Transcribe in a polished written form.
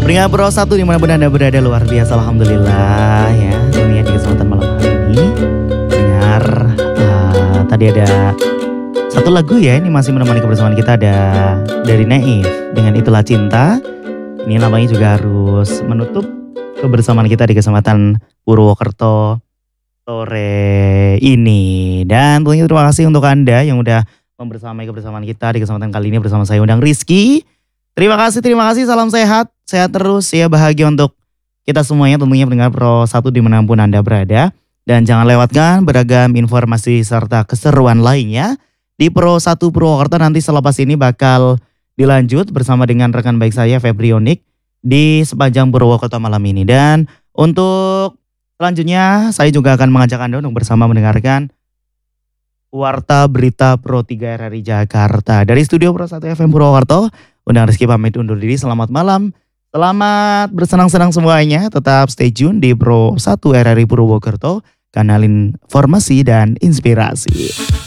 Pendengar Pro 1 dimanapun Anda berada, luar biasa alhamdulillah ya. Tentunya di kesempatan malam hari ini dengar tadi ada satu lagu ya, ini masih menemani kebersamaan kita, ada dari Neif dengan Itulah Cinta. Ini namanya juga harus menutup kebersamaan kita di kesempatan Purwokerto sore ini. Dan tentunya terima kasih untuk Anda yang udah membersamai kebersamaan kita di kesempatan kali ini bersama saya Undang Rizky. Terima kasih, salam sehat terus ya, bahagia untuk kita semuanya tentunya pendengar Pro 1 dimanapun Anda berada. Dan jangan lewatkan beragam informasi serta keseruan lainnya di Pro 1 Purwokerto. Nanti selepas ini bakal dilanjut bersama dengan rekan baik saya Febrionik di sepanjang Purwokerto malam ini. Dan untuk selanjutnya saya juga akan mengajak Anda untuk bersama mendengarkan Warta Berita Pro 3 RRI Jakarta. Dari studio Pro 1 FM Purwokerto, Undang Rizky pamit undur diri. Selamat malam, selamat bersenang-senang semuanya. Tetap stay tune di Pro 1 RRI Purwokerto, kanal informasi dan inspirasi.